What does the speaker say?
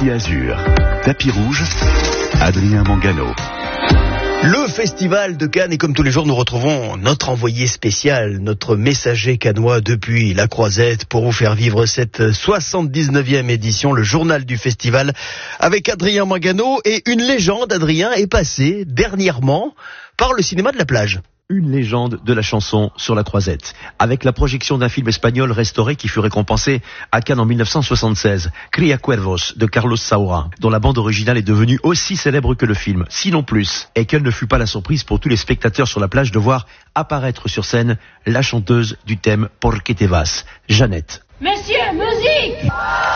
Côté Azur, tapis rouge, Adrien Mangano. Le festival de Cannes, et comme tous les jours, nous retrouvons notre envoyé spécial, notre messager cannois depuis la Croisette pour vous faire vivre cette 79e édition, le journal du festival, avec Adrien Mangano. Et une légende, Adrien, est passée dernièrement par le cinéma de la plage. Une légende de la chanson sur la Croisette, avec la projection d'un film espagnol restauré qui fut récompensé à Cannes en 1976, Cria Cuervos de Carlos Saura, dont la bande originale est devenue aussi célèbre que le film, sinon plus, et quelle ne fut pas la surprise pour tous les spectateurs sur la plage de voir apparaître sur scène la chanteuse du thème Por qué te vas, Jeannette. Monsieur, musique!